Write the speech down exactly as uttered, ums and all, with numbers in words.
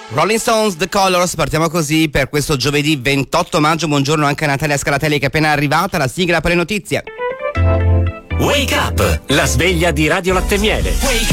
Rolling Stones, The Colors, partiamo così per questo giovedì ventotto maggio. Buongiorno anche a Natalia Scalatelli che è appena arrivata, la sigla per le notizie. Wake up, la sveglia di Radio Latte Miele.